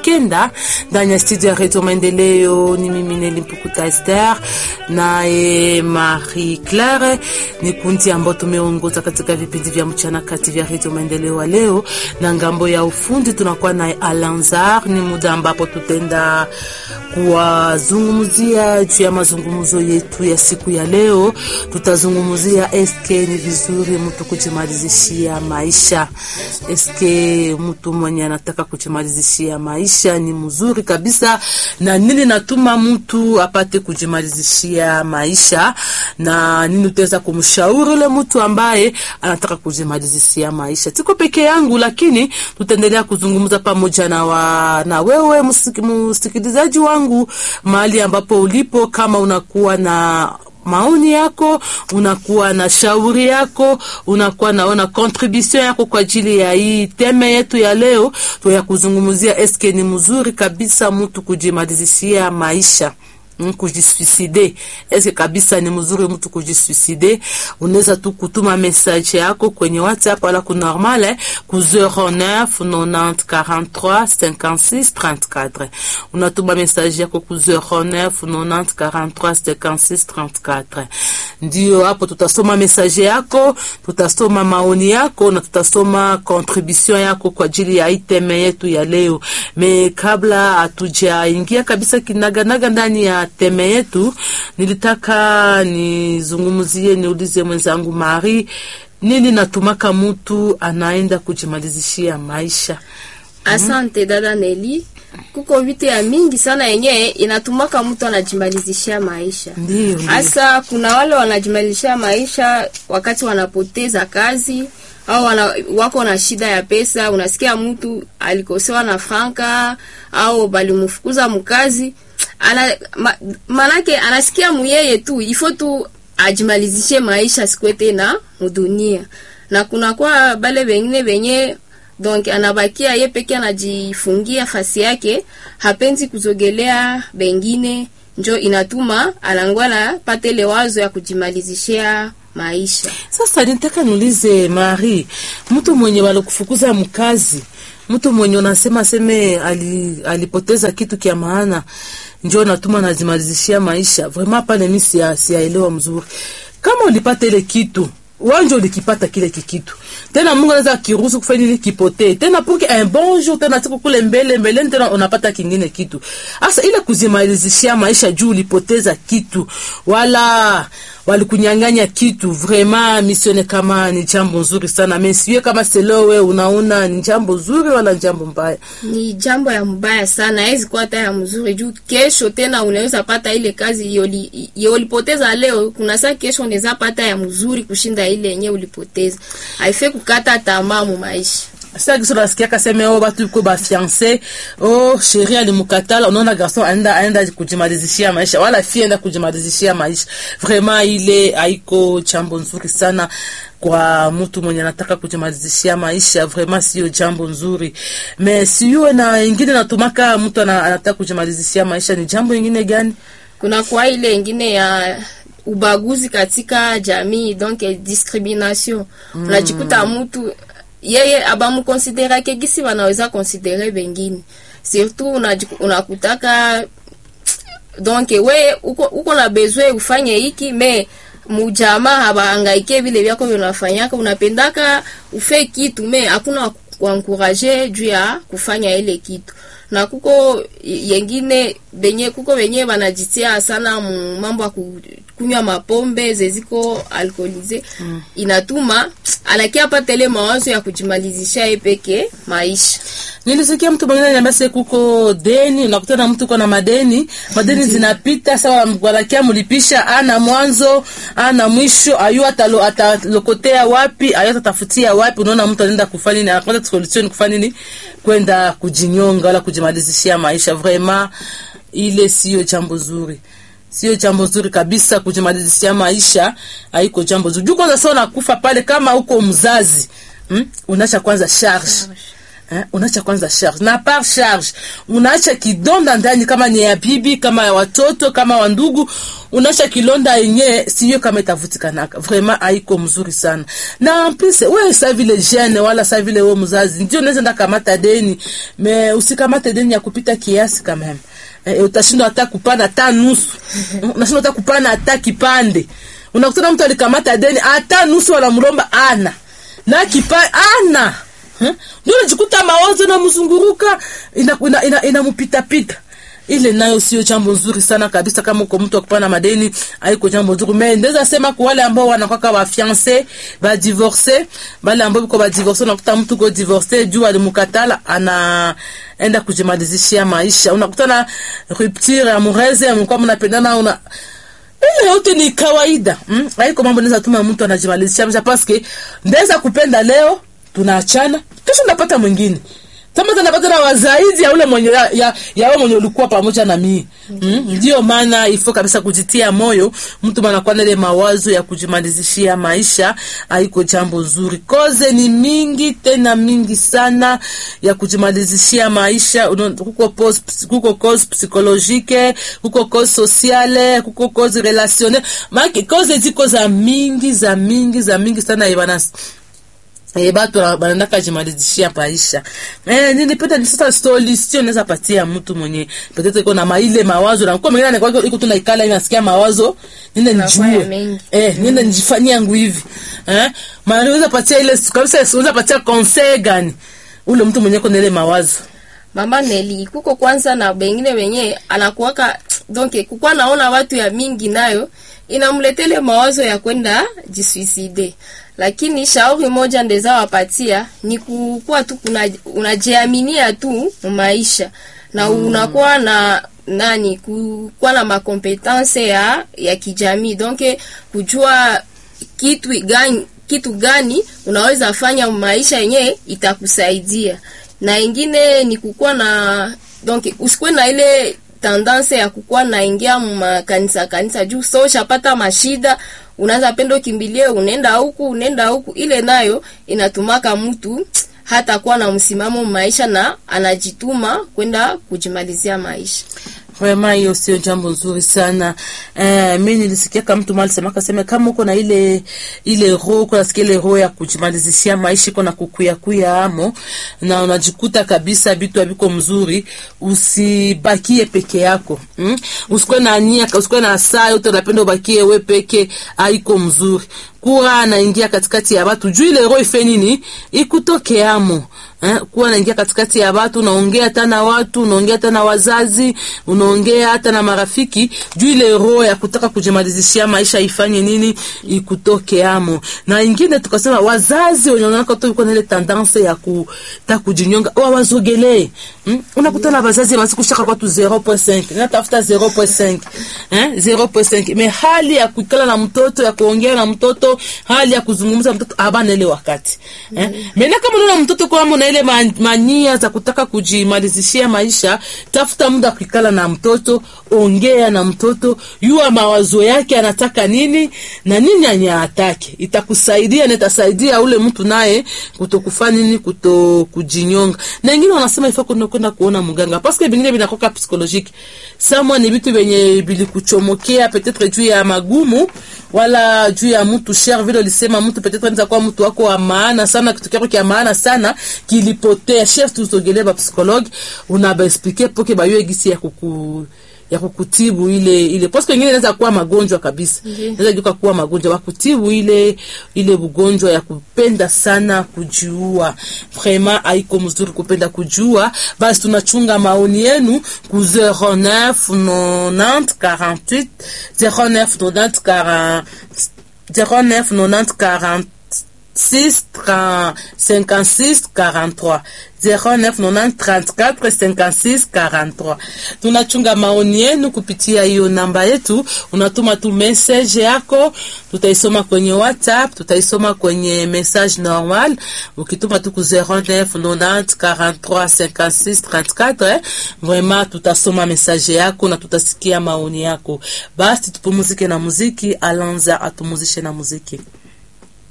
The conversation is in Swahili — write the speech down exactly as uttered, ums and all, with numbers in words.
kenda ndani ya studio ya Radio Maendeleo. Ni mimi Neli Mpukuta Esther na e, Marie Claire. Ni kundi ambao tumeongoza katika vipindi vya mchana kati vya Radio Maendeleo wa leo, na ngambo ya ufundi tunakuwa na Alanzar. Ni muda ambapo tutenda kuwazungumzia juu ya mazungumzo yetu ya siku ya leo. Tutazungumzia eske ni vizuri mtu kujimalizishia maisha. Eske mtu mwenye anataka kujimalizishia maisha ni mzuri kabisa, na nini natuma mtu apate kujimalizishia maisha, na nini utaweza kumshauri ule mtu ambaye anataka kujimalizishia maisha. Tiko peke yangu, lakini tutaendelea kuzungumza pamoja na wa, na wewe msikilizaji wangu mahali ambapo ulipo. Kama unakuwa na maoni yako, unakuwa na shauri yako, unakuwa naona contribution yako kwa ajili ya hii teme yetu ya leo, tuya kuzungumzia eske ni mzuri kabisa mtu kujimalizishia maisha, kujisuicide. Eske kabisa ni mzuri mtu kujisuicide? Unaweza tu kutuma message yako kwenye WhatsApp wala ku normal eh, ku zero neuf nonante quarante-trois cinquante-six trente-quatre. Unatuma message yako ku zero neuf nonante quarante-trois cinquante-six trente-quatre. Ndio hapo tutasoma message yako, tutasoma maoni yako na tutasoma contribution yako kwa ajili ya iteme yetu ya leo. Me kabla hatujaingia kabisa kinaganaga ndani ya teme yetu, nilitaka nizungumzie, niulize mwenzangu Marie, nini natumaka mtu anaenda kujimalizishia maisha? Asante dada Neli. Kuko vitu ya mingi sana yenye inatumaka mtu anajimalizishia maisha. Ndio. Hasa kuna wale wanajimalizishia maisha wakati wanapoteza kazi au wana, wako na shida ya pesa. Unasikia mtu alikosewa na franka au balimfukuza mkazi, ana ma, manake anasikia muyeye tu ifo tu ajimalizishie maisha sikwete na mudunia. Na kuna kwa bale wengine wenye donc anabakia ye peke anajifungia fasi yake, hapenzi kuzogelea bengine, njo inatuma anangwana patele wazo ya kujimalizishia maisha. Sasa nitaka niulize Marie, mtu mwenye walikufukuza mkazi, mtu mwenye unasema seme alipoteza kitu kia maana, njo natuma najimalizishia maisha. Vraiment pale mimi si siaelewa mzuri. Kama ulipata ile kitu, wanje ulikipata kile kikitu, tena Mungu anaweza kiruhusu kufanya ile kipotee tena pour que un bon jour tena tuko kule mbele mbele tena unapata kingine kitu. Asa ile kuzimalizishia maisha juu ulipoteza kitu wala walikunyang'anya kitu, vraiment misione kama ni jambo nzuri sana. Mesiwe kama selo wewe unaona ni jambo nzuri wala jambo mbaya? Ni jambo ya mbaya sana. Hizi kwa hata ya mzuri juu kesho tena unaweza pata ile kazi yoli yolipoteza leo, kuna saa kesho unaweza pata ya mzuri kushinda ile yenye ulipoteza. Haifai kukata tamaa mu maisha. Sasa kiso nasikia kaseme oh batu ko ba fiancé, oh chérie alimukatala, unaona garçon aenda aenda kujimalizishia maisha wala fille aenda kujimalizishia maisha. Vraiment ile haiko jambo nzuri sana kwa mtu mwenye anataka kujimalizishia maisha. Vraiment sio jambo nzuri. Mais sio na ingine natumaka mtu anataka kujimalizishia maisha ni jambo ingine gani? Kuna kwa ile ingine ya ubaguzi katika jamii, donc discrimination. Mm. Unajikuta mtu yeye abamu considera ke gisi wanaweza considere wengine. Surtout unakutaka donc we uko uko na besoin ufanye hiki, me mujamaa habaangaike vile vyako vinafanyaka, unapendaka ufe kitu me hakuna kuencourager juu ya kufanya ile kitu. Na kuko yengine benye kuko benye banajitia sana mambo ya kunywa mapombe zeziko alcoolize. Mm. Inatuma anakia patele mawazo ya kujimalizisha epeke maisha. Nilisikia mtu mwingine ananiambia kuko deni, unakutana mtu kwa na madeni, madeni zinapita sawa, mkwalakia mlipisha ana mwanzo ana mwisho, ayu atalo atalokotea wapi, ayu atafutia wapi. Unaona mtu anaenda kufanya nini, anakwenda solution kufanya nini, kwenda kujinyonga wala kujimalizishia maisha. Vraiment ile sio jambo zuri. Sio jambo zuri kabisa kujimalizishia maisha, haiko jambo zuri. Juu kwanza sio nakufa pale kama uko mzazi, hmm? Unaacha kwanza charge. Eh, unaacha kwanza charge na par charge, unaacha kidonda ndani, kama ni ya bibi, kama ya watoto, kama wa ndugu, unaacha kilonda yenye siyo kama itavutikanaka. Vraiment haiko mzuri sana. Na en plus wewe sa vile jeune wala sa vile wewe mzazi ndio unaweza nda kamata deni, mais usikamate deni ya kupita kiasi kama hem. Eh, utashindwa hata kupana hata nusu. Unashindwa hata kupana hata kipande. Unakutana mtu alikamata deni hata nusu wala mlomba ana. Na kipa ana. Huh? Ndio unajikuta mawazo na mzunguruka ina ina inamupita ina pita. Ile nayo sio jambo nzuri sana kabisa. Kama uko mtu akupana madeni haiko jambo nzuri. Mais ndeza sema kwa wale ambao wanakuwa wa fiancé, ba divorcer, wale ambao uko ba divorcer, unakuta mtu ko divorcer juu alimkatala ana enda kujimalizishia maisha. Unakutana rupture amoureuse, mko mnapendana una ile yote ni kawaida. Hmm? Haiko mambo naweza tuma mtu anajimalizishia maisha parce que ndeza kupenda leo tunaachana, kesho napata mwingine. Kama tunapata na wazaidi ya ule mwenye ya ya, ya wewe mwenye ulikuwa pamoja na mimi. Mm? Ndio maana ifo kabisa kujitia moyo, mtu anakuwa na ile mawazo ya kujimalizishia maisha, haiko jambo nzuri. Koze ni mingi tena mingi sana ya kujimalizishia maisha. Kuko post, kuko cause psychologique, kuko cause sociale, kuko cause relationnelle. Maki cause ziko za mingi za mingi za mingi sana ibana. Eh, batu banataka jimalizishia maisha. Eh, nilipenda ni sasa solution naweza patia mtu mwenye peut-être iko na maile mawazo na kwa mwingine anakuwa iko tunaikala inasikia mawazo, nenda nijue. Eh, nenda nijifanyia yangu hivi. Eh? Maana unaweza patia ile kabisa, unaweza patia conseil gani ule mtu mwenye kuna ile mawazo. Mama Neli, kuko kwanza na bengine wenye anakuwaka donc kukua naona watu ya mingi nayo inamletele mawazo ya kwenda jisuicide. Lakini shauri moja ndeza wapatia ni kukua tu unajiaminia tu maisha na mm. unakuwa na nani kuwa na makompetence ya ya kijamii, donc kujua kitu gani kitu gani unaweza fanya maisha yenyewe itakusaidia. Na ingine ni kukua na donc usikwe na ile tendance ya kukua na ingia makanisa kanisa juu so shapata mashida unaanza pendo kimbilie unaenda huku unaenda huku, ile nayo inatumaka mtu hata kuwa na msimamo maisha na anajituma kwenda kujimalizia maisha. Vraiment hiyo sio jambo nzuri sana. Eh, mimi nilisikia kama mtu mali sema kasema kama uko na ile ile roho, kuna sikia ile roho ya kujimalizishia maisha iko na kukuya kuya amo na unajikuta kabisa vitu haviko mzuri, usibakie peke yako. Hmm? Usikwe na nia, usikwe na saa yote unapenda ubakie wewe peke, haiko mzuri. Kuwa anaingia katikati ya watu, juu ile roho ife nini? Ikutoke amo. Eh, kuwa naingia katikati ya watu, unaongea hata na watu, unaongea hata na wazazi, unaongea hata na marafiki, juu ile roho ya kutaka kujimalizishia maisha ifanye nini? Ikutoke amo. Na ingine tukasema wazazi wanaona tu yuko na ile tendance ya kutaka kujinyonga, wawazogelee. Hmm? Unakutana wazazi wasikushaka kwa tu zero point cinq, natafuta zero point cinq. Eh? zero point cinq. Me hali ya kukala na mtoto, ya kuongea na mtoto, hali ya kuzungumza na mtoto abana ile wakati. Eh? Mm. Mena kama unaona mtoto kwa mwana ile mania za kutaka kujimalizishia maisha, tafuta muda kukala na mtoto, ongea na mtoto, yua mawazo yake anataka nini na nini anyatake. Itakusaidia na itasaidia ule mtu naye kutokufanya nini, kuto kujinyonga. Na wengine wanasema ifaa kwenda kuona mganga parce que bingine binakoka psychologique. Samwa ni vitu venye bilikuchomokea peut-être juu ya magumu wala juu ya mtu cher vile ulisema mtu peut-être anza kwa mtu wako wa maana sana, kitu kyako kia maana sana kilipotea. Chef tusogelee ba psychologue unaba expliquer poke ba yoe gisi ya kuku ya kukutibu ile ile parce que wengine inaweza kuwa magonjwa kabisa. Inaweza mm-hmm. kuwa magonjwa wakutibu ile ile ugonjwa ya kupenda sana kujiua. Vraiment haiko mzuri kupenda kujiua. Basi tunachunga maoni yenu ku zero neuf nonante quarante-huit zero neuf nonante quarante zero neuf nonante quarante six cinquante-six quarante-trois zero neuf nonante trente-quatre cinquante-six quarante-trois. Tunachunga maoni yenu kupitia hiyo namba yetu, unatuma tu message yako, tutaisoma kwenye WhatsApp, tutaisoma kwenye message normal. Ukituma tu ku zero neuf nonante quarante-trois cinquante-six trente-quatre, eh, vraiment tutasoma message yako na tutasikia maoni yako. Basi tupumzike na muziki, Alanza atumuzishe na muziki.